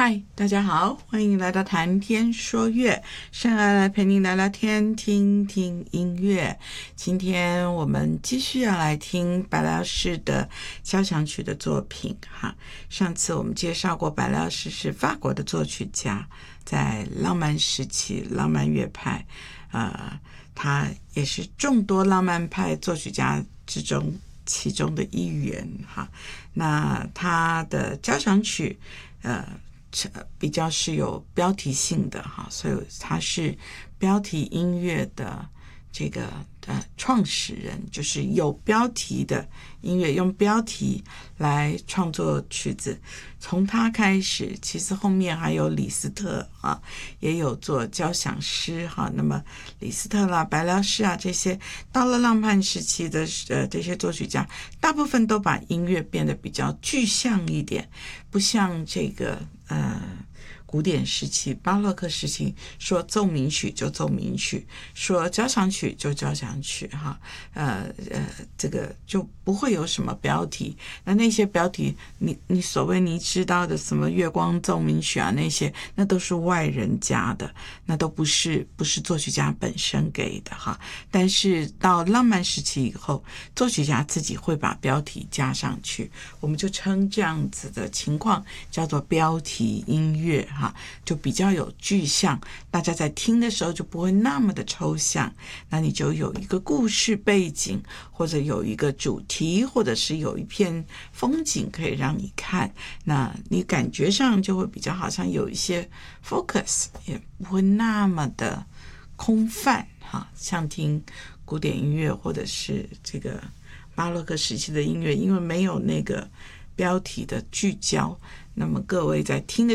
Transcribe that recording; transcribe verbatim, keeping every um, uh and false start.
嗨，大家好，欢迎来到谈天说乐，圣爱来陪您聊聊天，听听音乐。今天我们继续要来听白辽士的交响曲的作品哈。上次我们介绍过，白辽士是法国的作曲家，在浪漫时期，浪漫乐派，呃，他也是众多浪漫派作曲家之中其中的一员哈。那他的交响曲，呃。比较是有标题性的哈，所以他是标题音乐的这个呃创始人，就是有标题的音乐，用标题来创作曲子。从他开始，其实后面还有李斯特啊，也有做交响诗哈。那么李斯特啦、白辽士啊这些，到了浪漫时期的呃这些作曲家，大部分都把音乐变得比较具象一点，不像这个呃。古典时期、巴洛克时期，说奏鸣曲就奏鸣曲，说交响曲就交响曲，哈，呃呃，这个就不会有什么标题。那那些标题，你你所谓你知道的什么月光奏鸣曲啊，那些那都是外人加的，那都不是不是作曲家本身给的哈。但是到浪漫时期以后，作曲家自己会把标题加上去，我们就称这样子的情况叫做标题音乐哈。就比较有具象，大家在听的时候就不会那么的抽象，那你就有一个故事背景，或者有一个主题，或者是有一片风景可以让你看，那你感觉上就会比较好像有一些 focus， 也不会那么的空泛哈，像听古典音乐或者是这个巴洛克时期的音乐，因为没有那个标题的聚焦，那么各位在听的